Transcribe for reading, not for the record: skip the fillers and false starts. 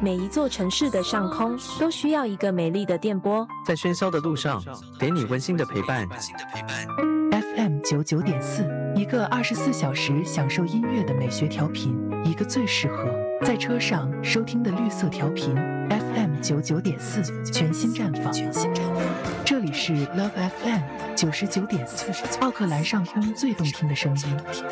每一座城市的上空都需要一个美丽的电波， 在喧嚣的路上，给你温馨的陪伴。 FM99.4，一个24小时享受音乐的美学调频，一个最适合在车上收听的绿色调频。FM99.4，全新绽放。这里是 Love FM 99.4，奥克兰上空最动听的声音。